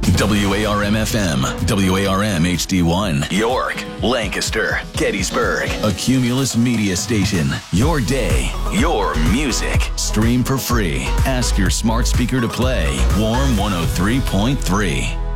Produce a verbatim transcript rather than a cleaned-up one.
W A R M F M, W A R M H D one, York, Lancaster, Gettysburg, a Cumulus media station. Your day, your music. Stream for free. Ask your smart speaker to play Warm one oh three point three.